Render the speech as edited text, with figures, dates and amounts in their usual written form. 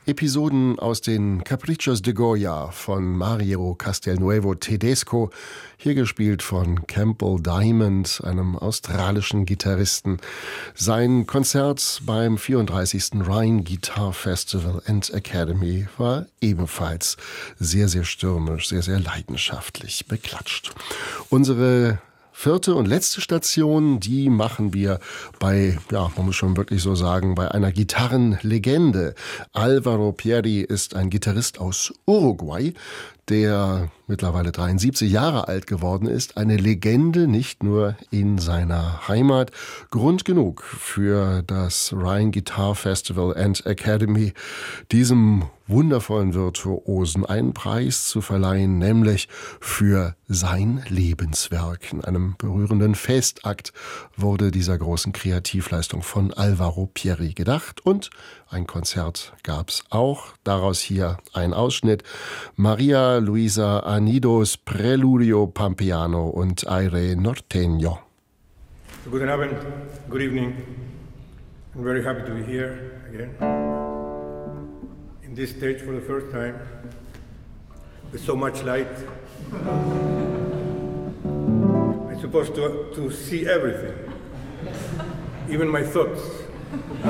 Episoden aus den Capriccios de Goya von Mario Castelnuovo Tedesco, hier gespielt von Campbell Diamond, einem australischen Gitarristen. Sein Konzert beim 34. Rhine Guitar Festival and Academy war ebenfalls sehr, sehr stürmisch, sehr, sehr leidenschaftlich beklatscht. Unsere vierte und letzte Station, die machen wir bei, ja, man muss schon wirklich so sagen, bei einer Gitarrenlegende. Alvaro Pierri ist ein Gitarrist aus Uruguay, der mittlerweile 73 Jahre alt geworden ist. Eine Legende, nicht nur in seiner Heimat. Grund genug für das Rhine Guitar Festival and Academy, diesem wundervollen Virtuosen einen Preis zu verleihen, nämlich für sein Lebenswerk. In einem berührenden Festakt wurde dieser großen Kreativleistung von Alvaro Pierri gedacht und ein Konzert gab's auch. Daraus hier ein Ausschnitt. Maria Luisa Anidos Preludio Pampeano und Aire Norteño. Good Abend, good evening. I'm very happy to be here again in this stage for the first time with so much light. I'm supposed to see everything, even my thoughts.